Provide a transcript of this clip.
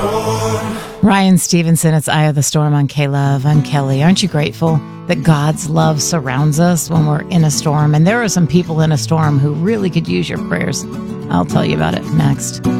Ryan Stevenson, it's Eye of the Storm on K-Love. I'm Kelly. Aren't you grateful that God's love surrounds us when we're in a storm? And there are some people in a storm who really could use your prayers. I'll tell you about it next.